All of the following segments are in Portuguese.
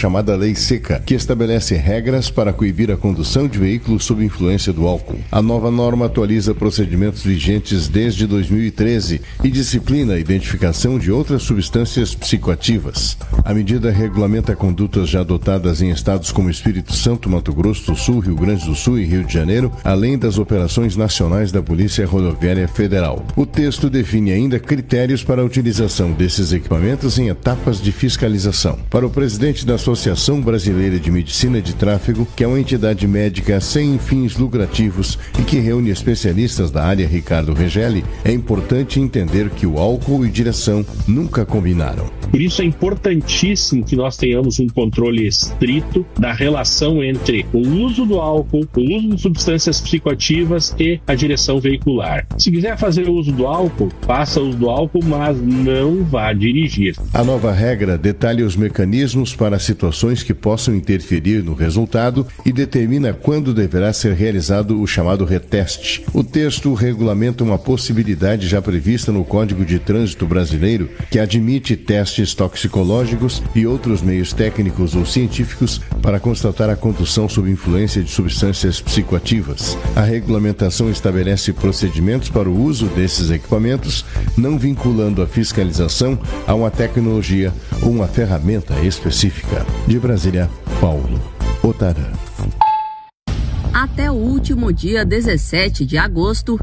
chamada Lei Seca, que estabelece regras para coibir a condução de veículos sob influência do álcool. A nova norma atualiza procedimentos vigentes desde 2013 e disciplina a identificação de outras substâncias psicoativas. A medida regulamenta condutas já adotadas em estados como Espírito Santo, Mato Grosso do Sul, Rio Grande do Sul e Rio de Janeiro, além das operações nacionais da Polícia Rodoviária Federal. O texto define ainda critérios para a utilização desses equipamentos em etapas de fiscalização. Para o presidente da Associação Brasileira de Medicina de Tráfego, que é uma entidade médica sem fins lucrativos e que reúne especialistas da área, Ricardo Regelli, é importante entender que o álcool e direção nunca combinaram. Por isso é importantíssimo que nós tenhamos um controle estrito da relação entre o uso do álcool, o uso de substâncias psicoativas e a direção veicular. Se quiser fazer o uso do álcool, faça uso do álcool, mas não vá dirigir. A nova regra detalha os mecanismos para situações que possam interferir no resultado e determina quando deverá ser realizado o chamado reteste. O texto regulamenta uma possibilidade já prevista no Código de Trânsito Brasileiro, que admite testes toxicológicos e outros meios técnicos ou científicos para constatar a condução sob influência de substâncias psicoativas. A regulamentação estabelece procedimentos para o uso desses equipamentos, não vinculando a fiscalização a uma tecnologia ou uma ferramenta específica. De Brasília, Paulo Otarã. Até o último dia 17 de agosto,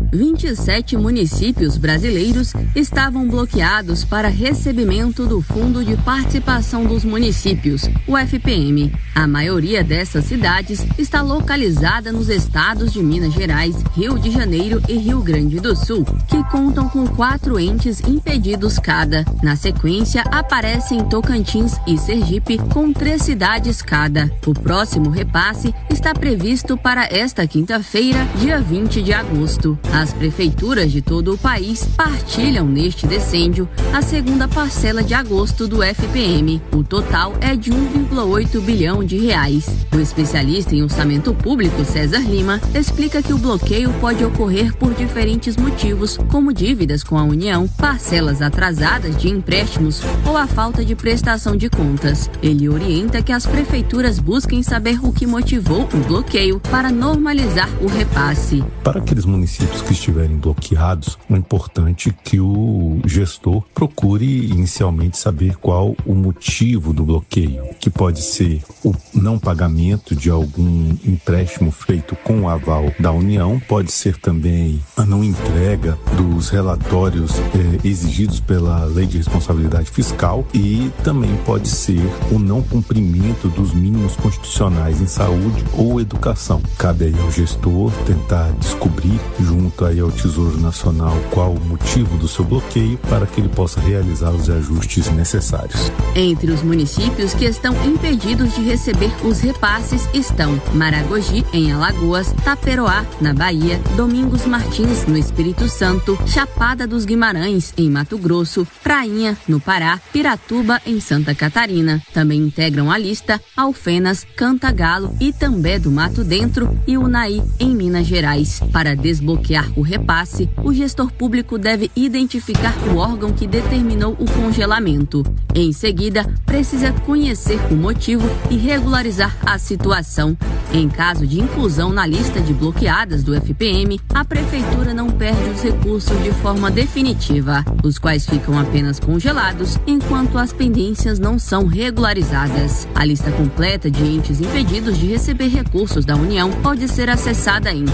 27 municípios brasileiros estavam bloqueados para recebimento do Fundo de Participação dos Municípios, o FPM. A maioria dessas cidades está localizada nos estados de Minas Gerais, Rio de Janeiro e Rio Grande do Sul, que contam com 4 entes impedidos cada. Na sequência, aparecem Tocantins e Sergipe, com 3 cidades cada. O próximo repasse está previsto para esta quinta-feira, dia 20 de agosto. As prefeituras de todo o país partilham neste decêndio a segunda parcela de agosto do FPM. O total é de 1,8 bilhão de reais. O especialista em orçamento público, César Lima, explica que o bloqueio pode ocorrer por diferentes motivos, como dívidas com a União, parcelas atrasadas de empréstimos ou a falta de prestação de contas. Ele orienta que as prefeituras busquem saber o que motivou o bloqueio para normalizar o repasse. Para aqueles municípios que estiverem bloqueados, é importante que o gestor procure inicialmente saber qual o motivo do bloqueio, que pode ser o não pagamento de algum empréstimo feito com o aval da União, pode ser também a não entrega dos relatórios exigidos pela Lei de Responsabilidade Fiscal e também pode ser o não cumprimento dos mínimos constitucionais em saúde ou educação. Cabe aí ao gestor tentar descobrir, junto aí ao Tesouro Nacional, qual o motivo do seu bloqueio para que ele possa realizar os ajustes necessários. Entre os municípios que estão impedidos de receber os repasses estão Maragogi, em Alagoas, Taperoá, na Bahia, Domingos Martins, no Espírito Santo, Chapada dos Guimarães, em Mato Grosso, Prainha, no Pará, Piratuba, em Santa Catarina. Também integram a lista Alfenas, Cantagalo, Itambé do Mato Dentro e Unai, em Minas Gerais. Para desbloquear o repasse, o gestor público deve identificar o órgão que determinou o congelamento. Em seguida, precisa conhecer o motivo e regularizar a situação. Em caso de inclusão na lista de bloqueadas do FPM, a prefeitura não perde os recursos de forma definitiva, os quais ficam apenas congelados enquanto as pendências não são regularizadas. A lista completa de entes impedidos de receber recursos da União pode ser acessada em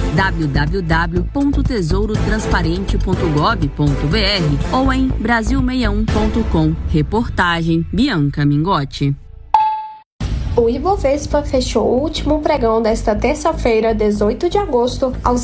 www.tesouro-transparente.gov.br ou em brasil61.com. Reportagem Bianca Mingotti. O Ibovespa fechou o último pregão desta terça-feira, 18 de agosto, aos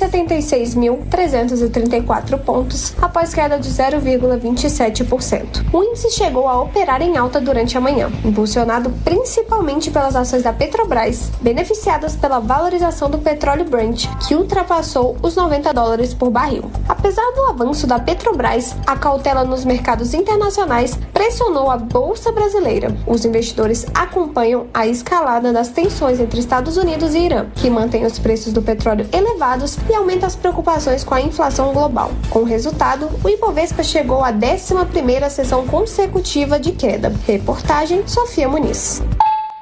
176.334 pontos, após queda de 0,27%. O índice chegou a operar em alta durante a manhã, impulsionado principalmente pelas ações da Petrobras, beneficiadas pela valorização do petróleo Brent, que ultrapassou os $90 por barril. Apesar do avanço da Petrobras, a cautela nos mercados internacionais pressionou a Bolsa Brasileira. Os investidores acompanham a escalada das tensões entre Estados Unidos e Irã, que mantém os preços do petróleo elevados e aumenta as preocupações com a inflação global. Com o resultado, o Ibovespa chegou à 11ª sessão consecutiva de queda. Reportagem Sofia Muniz.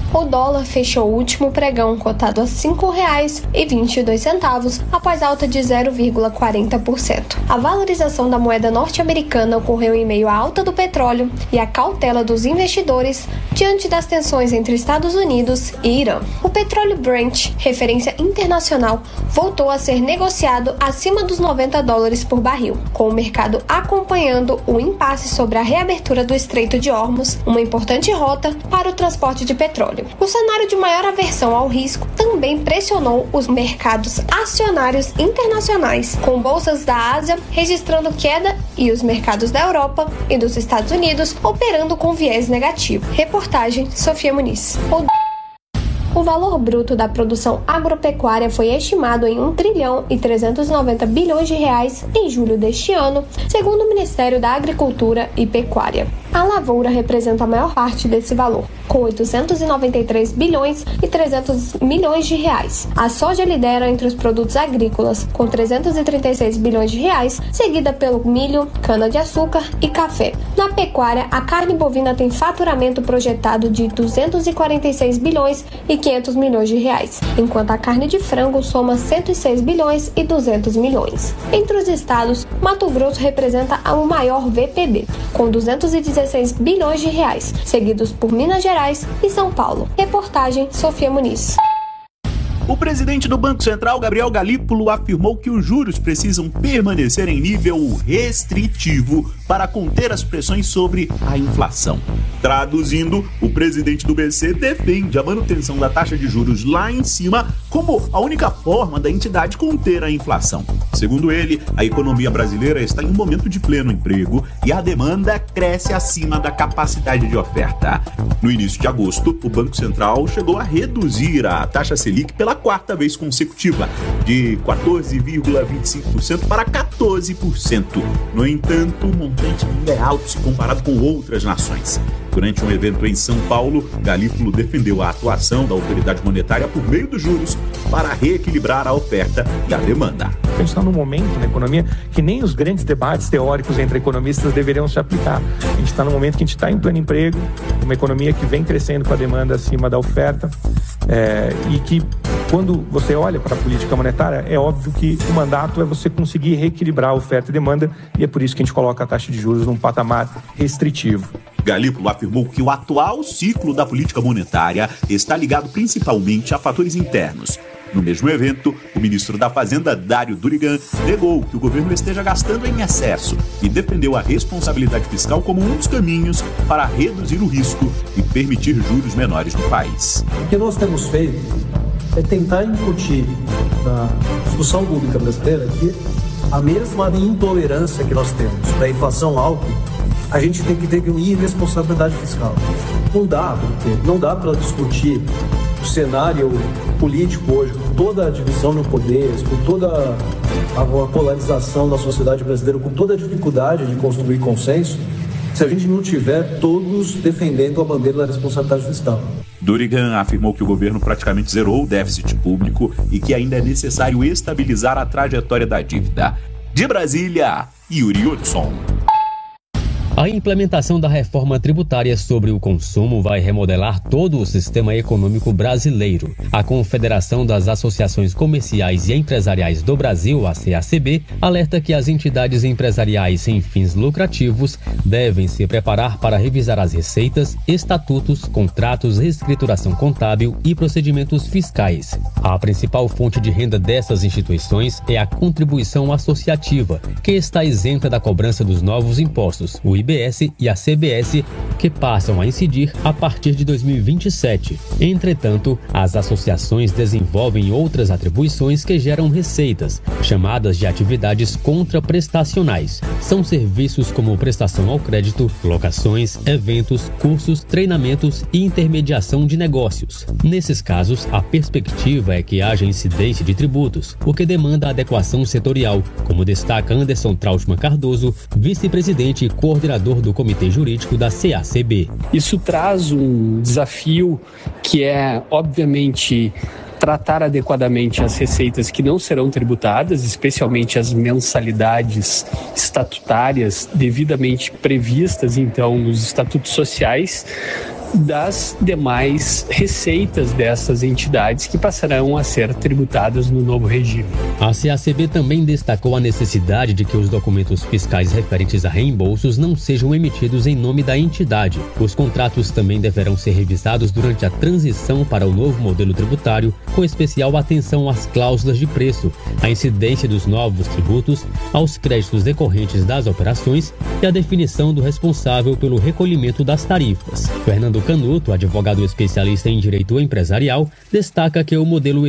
O dólar fechou o último pregão cotado a R$ 5,22 após alta de 0,40%. A valorização da moeda norte-americana ocorreu em meio à alta do petróleo e à cautela dos investidores diante das tensões entre Estados Unidos e Irã. O petróleo Brent, referência internacional, voltou a ser negociado acima dos $90 por barril, com o mercado acompanhando o impasse sobre a reabertura do Estreito de Hormuz, uma importante rota para o transporte de petróleo. O cenário de maior aversão ao risco também pressionou os mercados acionários internacionais, com bolsas da Ásia registrando queda e os mercados da Europa e dos Estados Unidos operando com viés negativo. Reportagem Sofia Muniz. O valor bruto da produção agropecuária foi estimado em R$1,390 bilhões em julho deste ano, segundo o Ministério da Agricultura e Pecuária. A lavoura representa a maior parte desse valor, com 893 bilhões e 300 milhões de reais. A soja lidera entre os produtos agrícolas, com 336 bilhões de reais, seguida pelo milho, cana-de-açúcar e café. Na pecuária, a carne bovina tem faturamento projetado de 246 bilhões e 500 milhões de reais, enquanto a carne de frango soma 106 bilhões e 200 milhões. Entre os estados, Mato Grosso representa o maior VPB, com 216 bilhões de reais, seguidos por Minas Gerais e São Paulo. Reportagem Sofia Muniz. O presidente do Banco Central, Gabriel Galípolo, afirmou que os juros precisam permanecer em nível restritivo para conter as pressões sobre a inflação. Traduzindo, o presidente do BC defende a manutenção da taxa de juros lá em cima como a única forma da entidade conter a inflação. Segundo ele, a economia brasileira está em um momento de pleno emprego e a demanda cresce acima da capacidade de oferta. No início de agosto, o Banco Central chegou a reduzir a taxa Selic pela quarta vez consecutiva, de 14,25% para 14%. No entanto, o montante ainda é alto se comparado com outras nações. Durante um evento em São Paulo, Galípolo defendeu a atuação da autoridade monetária por meio dos juros para reequilibrar a oferta e a demanda. A gente está num momento na economia que nem os grandes debates teóricos entre economistas deveriam se aplicar. A gente está num momento que a gente está em pleno emprego, uma economia que vem crescendo com a demanda acima da oferta, e que quando você olha para a política monetária, é óbvio que o mandato é você conseguir reequilibrar a oferta e demanda, e é por isso que a gente coloca a taxa de juros num patamar restritivo. Galípolo afirmou que o atual ciclo da política monetária está ligado principalmente a fatores internos. No mesmo evento, o ministro da Fazenda, Dário Durigan, negou que o governo esteja gastando em excesso e defendeu a responsabilidade fiscal como um dos caminhos para reduzir o risco e permitir juros menores no país. O que nós temos feito é tentar incutir na discussão pública brasileira que a mesma intolerância que nós temos para a inflação alta, a gente tem que ter irresponsabilidade fiscal. Não dá para discutir o cenário político hoje, com toda a divisão no poder, com toda a polarização da sociedade brasileira, com toda a dificuldade de construir consenso, se a gente não tiver todos defendendo a bandeira da responsabilidade fiscal. Durigan afirmou que o governo praticamente zerou o déficit público e que ainda é necessário estabilizar a trajetória da dívida. De Brasília, Yuri Hudson. A implementação da reforma tributária sobre o consumo vai remodelar todo o sistema econômico brasileiro. A Confederação das Associações Comerciais e Empresariais do Brasil, a CACB, alerta que as entidades empresariais sem fins lucrativos devem se preparar para revisar as receitas, estatutos, contratos, reescrituração contábil e procedimentos fiscais. A principal fonte de renda dessas instituições é a contribuição associativa, que está isenta da cobrança dos novos impostos, o IBS e a CBS, que passam a incidir a partir de 2027. Entretanto, as associações desenvolvem outras atribuições que geram receitas, chamadas de atividades contraprestacionais. São serviços como prestação ao crédito, locações, eventos, cursos, treinamentos e intermediação de negócios. Nesses casos, a perspectiva é que haja incidência de tributos, o que demanda adequação setorial, como destaca Anderson Trautmann Cardoso, vice-presidente e coordenador do Comitê Jurídico da CACB. Isso traz um desafio que é, obviamente, tratar adequadamente as receitas que não serão tributadas, especialmente as mensalidades estatutárias devidamente previstas, então, nos estatutos sociais, das demais receitas dessas entidades que passarão a ser tributadas no novo regime. A CACB também destacou a necessidade de que os documentos fiscais referentes a reembolsos não sejam emitidos em nome da entidade. Os contratos também deverão ser revisados durante a transição para o novo modelo tributário, com especial atenção às cláusulas de preço, à incidência dos novos tributos, aos créditos decorrentes das operações e a definição do responsável pelo recolhimento das tarifas. Fernando Canuto, advogado especialista em direito empresarial, destaca que o modelo